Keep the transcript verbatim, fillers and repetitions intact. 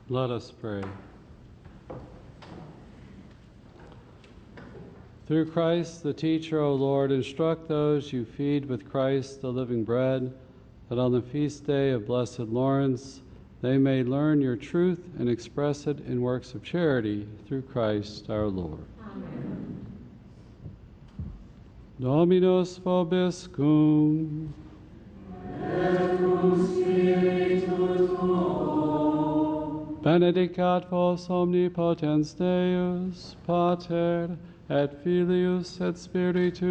Let us pray. Through Christ, the teacher, O Lord, instruct those you feed with Christ, the living bread, that on the feast day of Blessed Lawrence they may learn your truth and express it in works of charity through Christ our Lord. Amen. Dominus vobiscum. Et cum spiritu tuo. Benedicat vos omnipotens Deus, Pater, et Filius, et Spiritus